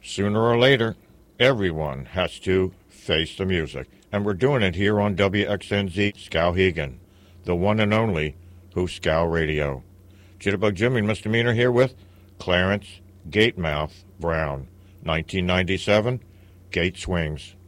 Sooner or later, everyone has to face the music. And we're doing it here on WXNZ Skowhegan, the one and only Hooskow Radio. Jitterbug Jimmy Misdemeanor here with Clarence Gatemouth Brown. 1997, Gate Swings.